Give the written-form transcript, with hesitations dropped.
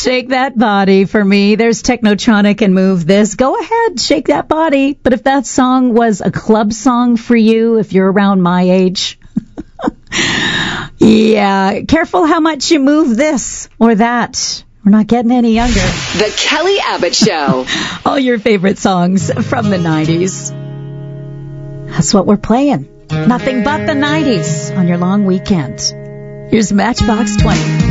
Shake that body for me. There's Technotronic and Move This. Go ahead, shake that body. But if that song was a club song for you, if you're around my age, yeah, careful how much you move this or that. We're not getting any younger. The Kelly Abbott Show. All your favorite songs from the 90s. That's what we're playing. Nothing but the 90s on your long weekend. Here's Matchbox 20.